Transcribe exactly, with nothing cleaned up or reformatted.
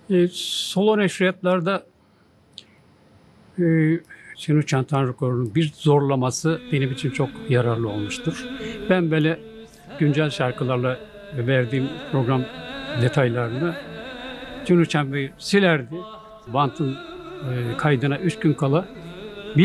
E, solo neşriyatlarda e, Cinu Çantan Rekor'un bir zorlaması benim için çok yararlı olmuştur. Ben böyle güncel şarkılarla verdiğim program detaylarını Cinu Çan Bey silerdi. Bantın e, kaydına üç gün kala